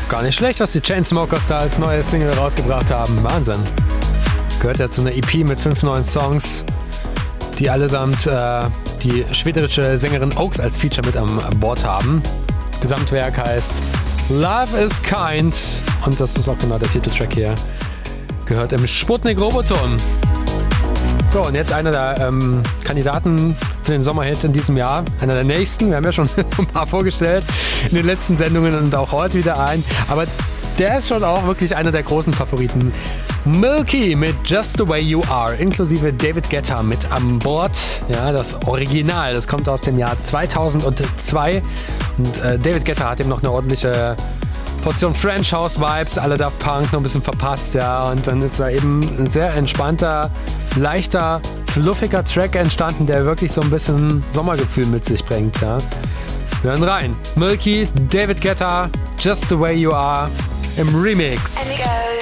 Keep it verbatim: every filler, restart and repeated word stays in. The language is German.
Gar nicht schlecht, was die Chainsmokers da als neue Single rausgebracht haben. Wahnsinn. Gehört ja zu einer E P mit fünf neuen Songs, die allesamt äh, die schwedische Sängerin Oaks als Feature mit an Bord haben. Das Gesamtwerk heißt Love is Kind und das ist auch genau der Titeltrack hier. Gehört im Sputnik Roboton. So, und jetzt einer der ähm, Kandidaten für den Sommerhit in diesem Jahr. Einer der nächsten. Wir haben ja schon so ein paar vorgestellt in den letzten Sendungen und auch heute wieder ein. Aber der ist schon auch wirklich einer der großen Favoriten. Milky mit Just the Way You Are, inklusive David Guetta mit an Bord. Ja, das Original, das kommt aus dem Jahr zweitausendzwei. Und äh, David Guetta hat eben noch eine ordentliche Portion French House Vibes, alle Daft Punk noch ein bisschen verpasst, ja, und dann ist da eben ein sehr entspannter, leichter, fluffiger Track entstanden, der wirklich so ein bisschen Sommergefühl mit sich bringt, ja. Wir hören rein. Milky, David Guetta, Just the Way You Are im Remix.